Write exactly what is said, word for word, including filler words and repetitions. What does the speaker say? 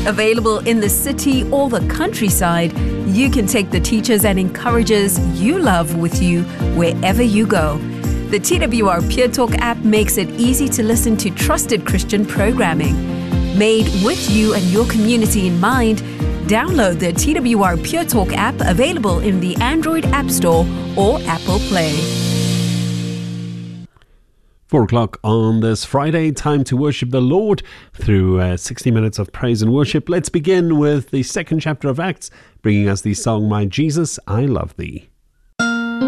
Available in the city or the countryside, you can take the teachers and encouragers you love with you wherever you go. The T W R Pure Talk app makes it easy to listen to trusted Christian programming. Made with you and your community in mind, download the T W R Pure Talk app, available in the Android App Store or Apple Play. Four o'clock on this Friday, time to worship the Lord through uh, sixty minutes of praise and worship. Let's begin with the second chapter of Acts, bringing us the song, My Jesus, I Love Thee.